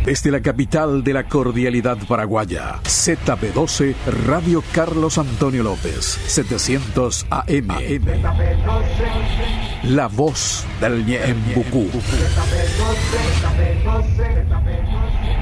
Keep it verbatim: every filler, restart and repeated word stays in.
Desde la capital de la cordialidad paraguaya, Z P doce, Radio Carlos Antonio López, setecientos A M. La voz del Ñeembucú.